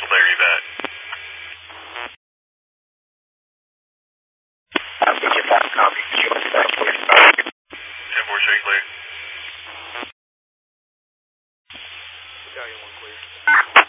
clear, you bet. Copy. 10-4, show you clear. Battalion 1 clear.